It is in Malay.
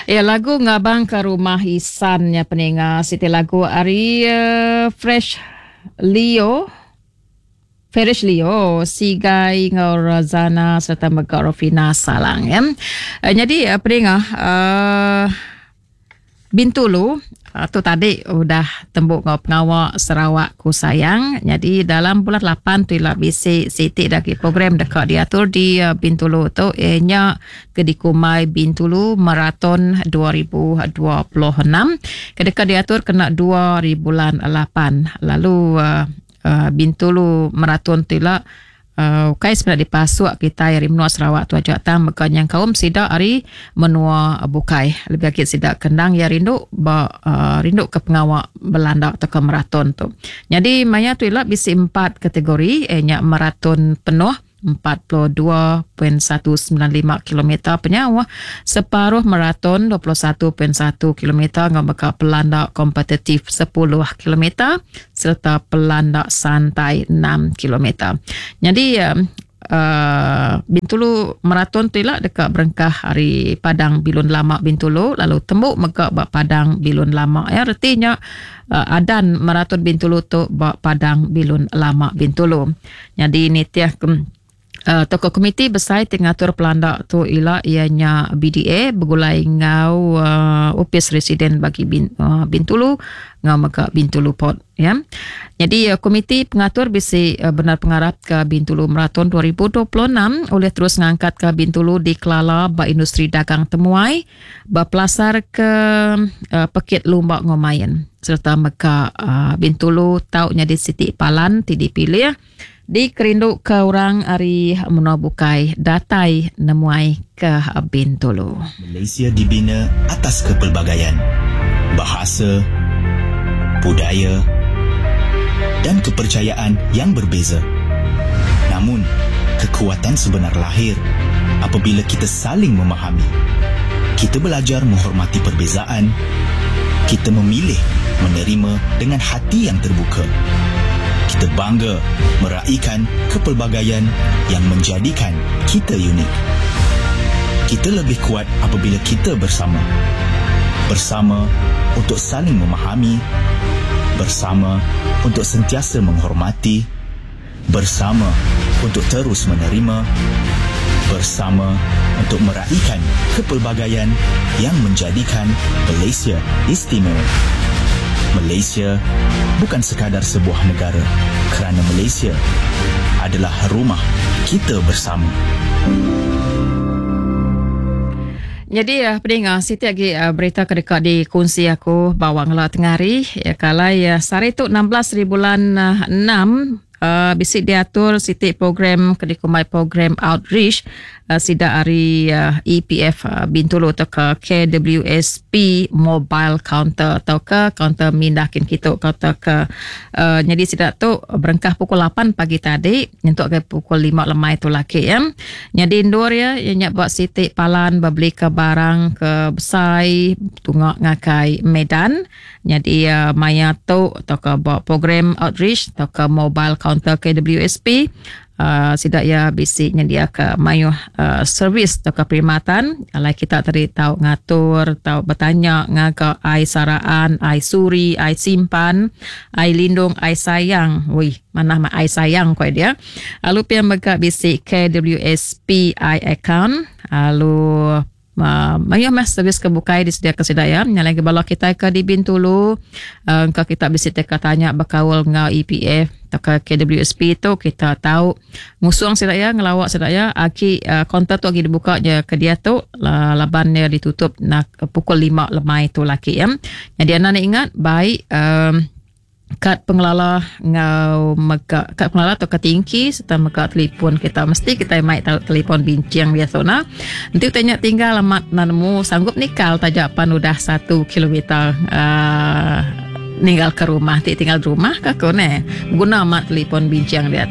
Ya, lagu ngabang ke rumah Isannya peninga Siti lagu Ari Ferish Leo, Sigai ngau Razana serta Megak Rofina Salang ya. Jadi peninga Bintulu tu tadi udah tembuk ngau pengawak Sarawak ku sayang. Jadi dalam bulan 8 tu lah bisi Siti daki program dekat diatur di Bintulu tu ianya Kedikumai Bintulu Marathon 2026. Kedekat diatur kena 2008. Lalu Bintulu Marathon tu lah kai sebenarnya dipasuk kita hari menua Sarawak tu ajak tam mekan yang kaum sidak hari menua bukai lebih akit sidak kendang ya rindu rindu ke pengawak Belanda atau ke maraton tu. Jadi maya tu ialah bisi 4 kategori nya maraton penuh 42.195 km penyawa, separuh maraton 21.1 km dengan bekal pelanda kompetitif 10 km serta pelanda santai 6 km. Jadi Bintulu maraton tu lah dekat berengkah hari Padang Bilun Lama Bintulu, lalu tembuk megak bak Padang Bilun Lama ya, artinya adan maraton Bintulu tu bak Padang Bilun Lama Bintulu. Jadi ni tiah tokoh komiti besar tengatur pelanda tu ialah ianya BDA bergulai ngau upis residen bagi Bintulu ngau maka Bintulu Port ya. Jadi komiti pengatur bisi benar pengarap ke Bintulu Marathon 2026 oleh terus ngangkat ke Bintulu di kelala ba industri dagang temuai ba pelasar ke Pekit Lumbak Ngomayan serta maka Bintulu taunya di Siti Palan ti dipilih di kerindu ke orang ari menua bukai datai nemuai ke Bintulu. Malaysia dibina atas kepelbagaian bahasa, budaya dan kepercayaan yang berbeza. Namun, kekuatan sebenar lahir apabila kita saling memahami. Kita belajar menghormati perbezaan. Kita memilih menerima dengan hati yang terbuka. Kita bangga meraihkan kepelbagaian yang menjadikan kita unik. Kita lebih kuat apabila kita bersama. Bersama untuk saling memahami. Bersama untuk sentiasa menghormati. Bersama untuk terus menerima. Bersama untuk meraihkan kepelbagaian yang menjadikan Malaysia istimewa. Malaysia bukan sekadar sebuah negara, kerana Malaysia adalah rumah kita bersama. Jadi pendengar Siti lagi berita kedekat di kunci aku bawang la tengari ya kala ya saritu 16 bulan 6 bisik diatur Siti program Kedikumai program outreach sida hari EPF Bintulu atau ke KWSP mobile counter atau ke counter mindakin kita atau ke jadi sida tu berengkah pukul 8 pagi tadi untuk ke pukul 5 lemai tu laki ya. Jadi indoor ya yang buat Siti Palan beli ke barang ke Besai tungak ngakai Medan. Jadi maya tu atau ke buat program outreach atau ke mobile counter KWSP sidak ya bisiknya dia ke mayu servis atau ke perkhidmatan kalau kita tadi tahu ngatur tahu bertanya ngaga ai saraan ai suri ai simpan ai lindung ai sayang mana ai sayang kau dia lalu pian megak bisik KWSP ai account lalu mayu mas servis kebukai disediakan sedaya nyalai ke balok kita ke di Bintulu engkau kita bisa tanya berkawal ngau EPF atau ke KWSP tu kita tahu musuang sedaya ngelawak sedaya aki kontak tu lagi dibuka je ke dia tu labannya ditutup nak pukul 5 lemai tu laki ya. Jadi anda nak ingat baik kad pengelola ngau mega kad pengelola atau ketingki serta mega telefon kita mesti kita mai tahu telefon bincang biasa na nanti tanya tinggal alamat nanamu sanggup nikal tajapan udah 1 kilometer ninggal ke rumah tinggal di rumah kakone guna amat telefon bincang dia